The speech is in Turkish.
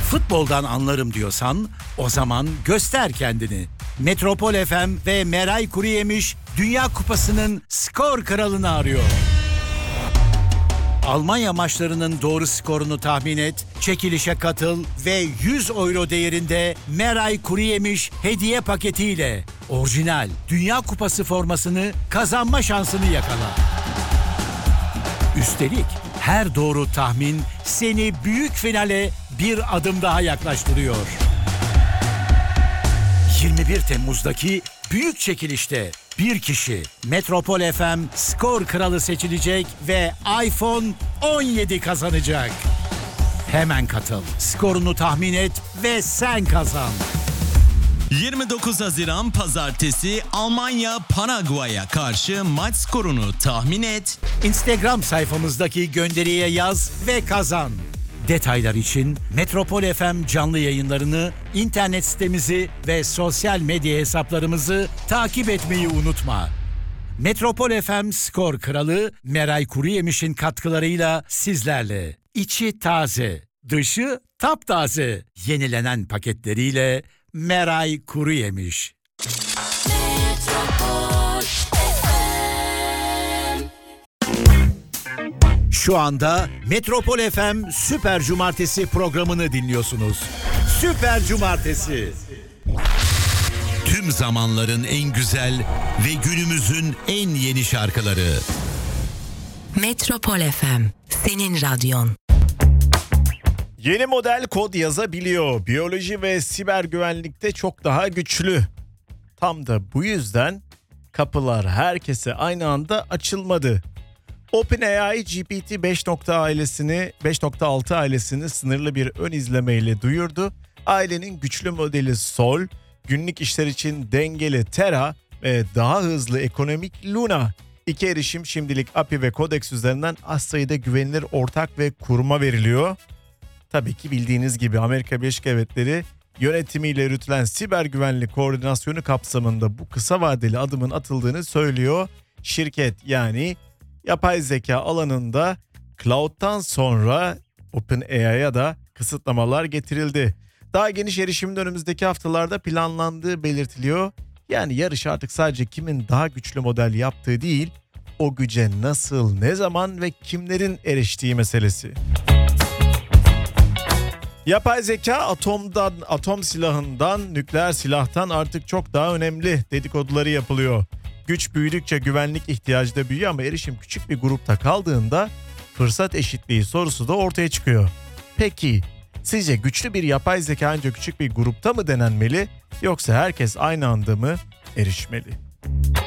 Futboldan anlarım diyorsan o zaman göster kendini. Metropol FM ve Meray Kuruyemiş Dünya Kupası'nın skor kralını arıyor. Almanya maçlarının doğru skorunu tahmin et, çekilişe katıl ve 100 euro değerinde Meray Kuruyemiş hediye paketiyle orijinal Dünya Kupası formasını kazanma şansını yakala. Üstelik her doğru tahmin seni büyük finale bir adım daha yaklaştırıyor. 21 Temmuz'daki büyük çekilişte bir kişi Metropol FM skor kralı seçilecek ve iPhone 17 kazanacak. Hemen katıl, skorunu tahmin et ve sen kazan. 29 Haziran Pazartesi Almanya Paraguay'a karşı maç skorunu tahmin et. Instagram sayfamızdaki gönderiye yaz ve kazan. Detaylar için Metropol FM canlı yayınlarını, internet sitemizi ve sosyal medya hesaplarımızı takip etmeyi unutma. Metropol FM skor kralı Meray Kuruyemiş'in katkılarıyla sizlerle. İçi taze, dışı taptaze. Yenilenen paketleriyle Meray Kuruyemiş. Şu anda Metropol FM Süper Cumartesi programını dinliyorsunuz. Süper Cumartesi. Tüm zamanların en güzel ve günümüzün en yeni şarkıları. Metropol FM, senin radyon. Yeni model kod yazabiliyor. Biyoloji ve siber güvenlikte çok daha güçlü. Tam da bu yüzden kapılar herkese aynı anda açılmadı. OpenAI GPT 5.6 ailesini sınırlı bir ön izlemeyle duyurdu. Ailenin güçlü modeli Sol, günlük işler için dengeli Terra ve daha hızlı ekonomik Luna. İki erişim şimdilik API ve Codex üzerinden az sayıda güvenilir ortak ve kuruma veriliyor. Tabii ki bildiğiniz gibi Amerika Birleşik Devletleri yönetimiyle yürütülen siber güvenlik koordinasyonu kapsamında bu kısa vadeli adımın atıldığını söylüyor. Şirket yani yapay zeka alanında cloud'dan sonra OpenAI'ya da kısıtlamalar getirildi. Daha geniş erişimin önümüzdeki haftalarda planlandığı belirtiliyor. Yani yarış artık sadece kimin daha güçlü model yaptığı değil, o güce nasıl, ne zaman ve kimlerin eriştiği meselesi. Yapay zeka atom silahından, nükleer silahtan artık çok daha önemli dedikoduları yapılıyor. Güç büyüdükçe güvenlik ihtiyacı da büyüyor ama erişim küçük bir grupta kaldığında fırsat eşitliği sorusu da ortaya çıkıyor. Peki sizce güçlü bir yapay zeka ancak küçük bir grupta mı denenmeli yoksa herkes aynı anda mı erişmeli?